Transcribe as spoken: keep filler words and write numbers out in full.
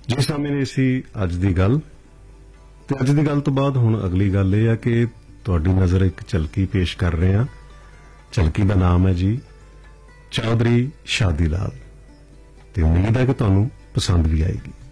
जी सामने ने सी अज दी गल ते अज दी गल तो बाद हुण अगली गल ये है कि तुहाडी नज़र एक झलकी पेश कर रहे हैं। झलकी का नाम है जी चौधरी शादी लाल ते उम्मीद है कि तुहानू पसंद भी आएगी।